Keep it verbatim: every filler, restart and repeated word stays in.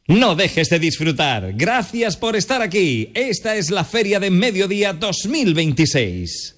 No dejes de disfrutar. Gracias por estar aquí. Esta es la Feria de Mediodía dos mil veintiséis.